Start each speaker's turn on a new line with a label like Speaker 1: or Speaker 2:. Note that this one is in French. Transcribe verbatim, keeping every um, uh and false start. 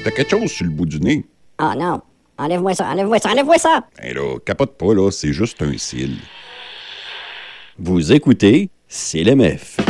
Speaker 1: t'as quelque chose sur le bout du nez.
Speaker 2: Ah non. Enlève-moi ça, enlève-moi ça, enlève-moi ça!
Speaker 1: Ben là, capote pas, là, c'est juste un cil.
Speaker 3: Vous écoutez C L M F.